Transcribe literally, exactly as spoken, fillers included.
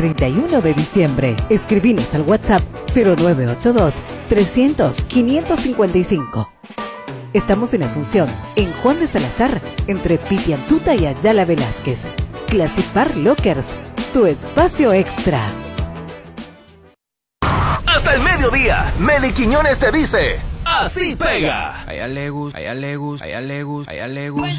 treinta y uno de diciembre. Escribinos al WhatsApp cero nueve ocho dos, trescientos, quinientos cincuenta y cinco. Estamos en Asunción, en Juan de Salazar, entre Pitiantuta y Ayala Velázquez. Classic Bar Lockers, tu espacio extra. Hasta el mediodía, Meli Quiñones te dice, así pega. A ella le gusta, a ella le gusta, a ella le gusta, a ella le gusta.